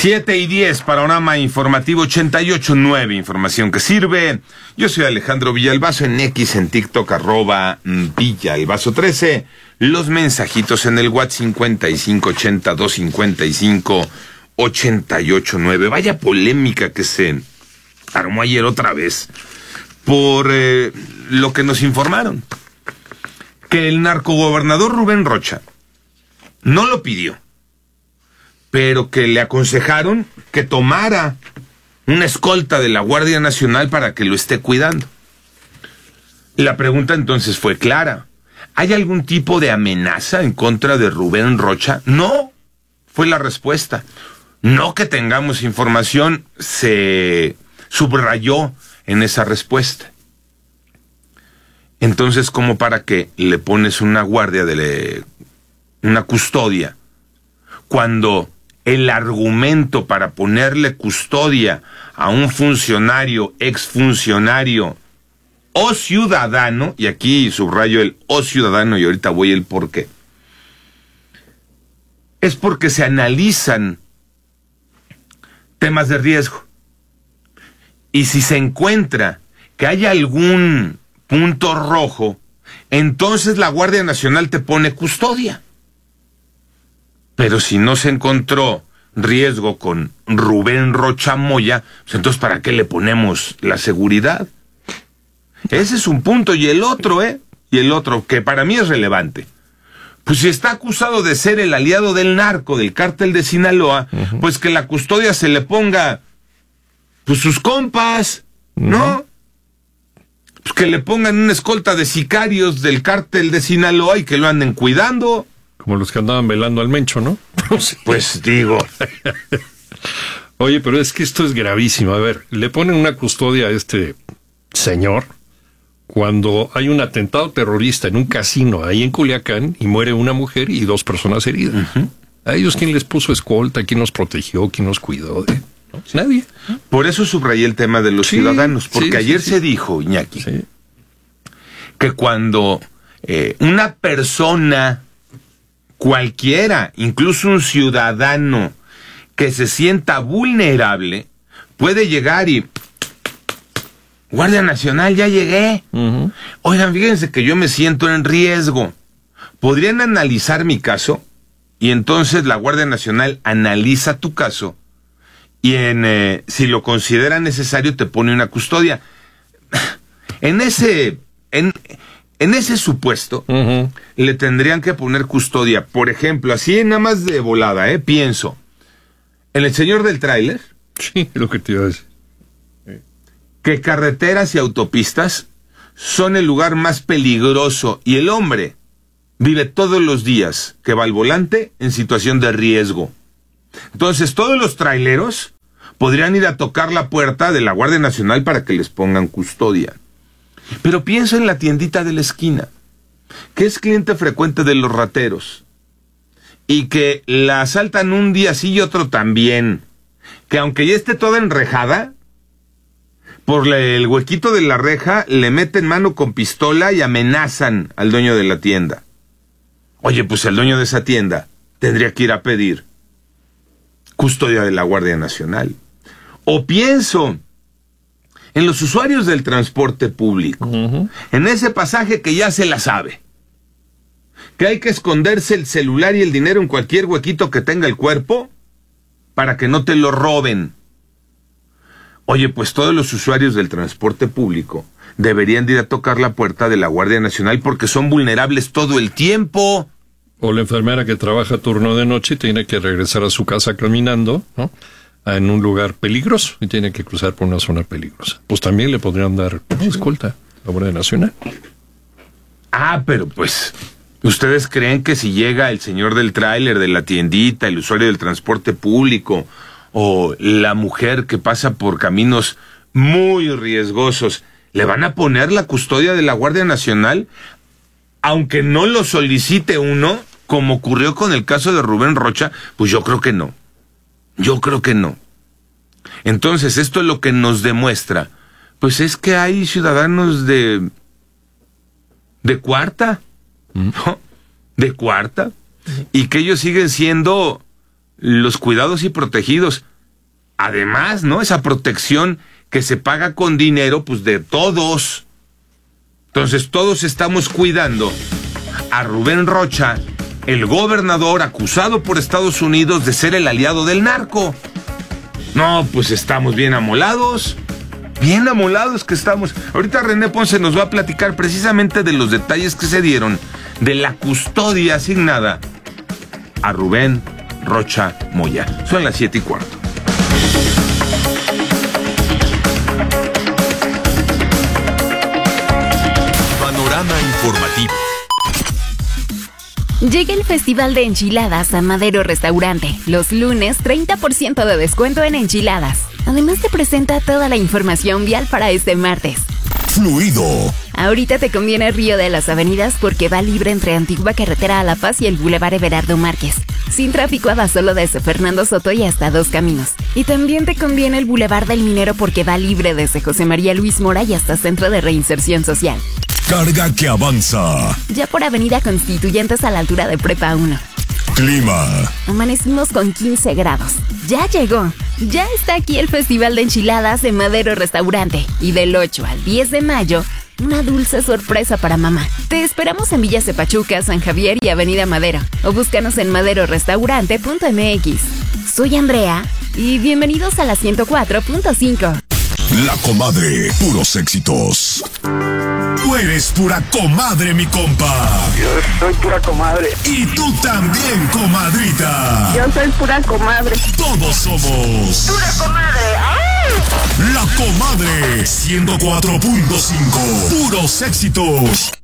7:10, Panorama Informativo 88.9, información que sirve. Yo soy Alejandro Villalbazo, en X, en TikTok, @Villalbazo13. Los mensajitos en el WhatsApp 5580-255-889. Vaya polémica que se armó ayer otra vez por lo que nos informaron. Que el narcogobernador Rubén Rocha no lo pidió, pero que le aconsejaron que tomara una escolta de la Guardia Nacional para que lo esté cuidando. La pregunta entonces fue clara. ¿Hay algún tipo de amenaza en contra de Rubén Rocha? No, fue la respuesta. No que tengamos información, se subrayó en esa respuesta. Entonces, ¿cómo para qué le pones una guardia, una custodia, cuando el argumento para ponerle custodia a un funcionario, exfuncionario o ciudadano, y aquí subrayo el o ciudadano y ahorita voy el por qué, es porque se analizan temas de riesgo? Y si se encuentra que hay algún punto rojo, entonces la Guardia Nacional te pone custodia. Pero si no se encontró riesgo con Rubén Rocha Moya, pues entonces ¿para qué le ponemos la seguridad? Ese es un punto. Y el otro, que para mí es relevante. Pues si está acusado de ser el aliado del narco, del cártel de Sinaloa, pues que la custodia se le ponga, pues sus compas, ¿no? Pues que le pongan una escolta de sicarios del cártel de Sinaloa y que lo anden cuidando. Como los que andaban velando al Mencho, ¿no? Sí. Pues digo. Oye, pero es que esto es gravísimo. A ver, le ponen una custodia a este señor cuando hay un atentado terrorista en un casino ahí en Culiacán y muere una mujer y 2 personas heridas. ¿A ellos quién les puso escolta? ¿Quién nos protegió? ¿Quién nos cuidó? ¿No? Nadie. Por eso subrayé el tema de los ciudadanos, porque ayer se dijo, Iñaki, que cuando una persona cualquiera, incluso un ciudadano que se sienta vulnerable, puede llegar y... Guardia Nacional, ya llegué. Oigan, fíjense que yo me siento en riesgo. ¿Podrían analizar mi caso? Y entonces la Guardia Nacional analiza tu caso y si lo considera necesario te pone una custodia. En ese supuesto, le tendrían que poner custodia. Por ejemplo, así nada más de volada, pienso. En el señor del tráiler. Sí, lo que te iba a decir. Que carreteras y autopistas son el lugar más peligroso y el hombre vive todos los días que va al volante en situación de riesgo. Entonces, todos los traileros podrían ir a tocar la puerta de la Guardia Nacional para que les pongan custodia. Pero pienso en la tiendita de la esquina, que es cliente frecuente de los rateros, y que la asaltan un día sí y otro también, que aunque ya esté toda enrejada, por el huequito de la reja le meten mano con pistola y amenazan al dueño de la tienda. Oye, pues el dueño de esa tienda tendría que ir a pedir custodia de la Guardia Nacional. O pienso en los usuarios del transporte público, en ese pasaje que ya se la sabe, que hay que esconderse el celular y el dinero en cualquier huequito que tenga el cuerpo para que no te lo roben. Oye, pues todos los usuarios del transporte público deberían de ir a tocar la puerta de la Guardia Nacional porque son vulnerables todo el tiempo. O la enfermera que trabaja turno de noche y tiene que regresar a su casa caminando, ¿no?, en un lugar peligroso y tiene que cruzar por una zona peligrosa. Pues también le podrían dar escolta a la Guardia Nacional. Pero pues, ¿ustedes creen que si llega el señor del tráiler, de la tiendita, el usuario del transporte público, o la mujer que pasa por caminos muy riesgosos, le van a poner la custodia de la Guardia Nacional, aunque no lo solicite uno, como ocurrió con el caso de Rubén Rocha? Pues yo creo que no. Entonces, esto es lo que nos demuestra, pues es que hay ciudadanos de cuarta, ¿no? De cuarta, y que ellos siguen siendo los cuidados y protegidos. Además, ¿no? Esa protección que se paga con dinero, pues de todos. Entonces todos estamos cuidando a Rubén Rocha, el gobernador acusado por Estados Unidos de ser el aliado del narco. No, pues estamos bien amolados que estamos. Ahorita René Ponce nos va a platicar precisamente de los detalles que se dieron de la custodia asignada a Rubén Rocha Moya. Son las 7:15. Panorama informativo. Llega el Festival de Enchiladas a Madero Restaurante. Los lunes, 30% de descuento en enchiladas. Además te presenta toda la información vial para este martes. Fluido. Ahorita te conviene Río de las Avenidas porque va libre entre Antigua Carretera a La Paz y el Boulevard Everardo Márquez. Sin tráfico a solo desde Fernando Soto y hasta Dos Caminos. Y también te conviene el Boulevard del Minero porque va libre desde José María Luis Mora y hasta Centro de Reinserción Social. Carga que avanza. Ya por Avenida Constituyentes a la altura de Prepa 1. Clima. Amanecimos con 15 grados. Ya llegó. Ya está aquí el Festival de Enchiladas de Madero Restaurante. Y del 8 al 10 de mayo, una dulce sorpresa para mamá. Te esperamos en Villas de Pachuca, San Javier y Avenida Madero. O búscanos en maderorestaurante.mx. Soy Andrea y bienvenidos a la 104.5. La Comadre, puros éxitos. Tú eres pura comadre, mi compa. Yo soy pura comadre. Y tú también, comadrita. Yo soy pura comadre. Todos somos ¡Pura comadre! ¡Ay! La Comadre 104.5. Puros éxitos.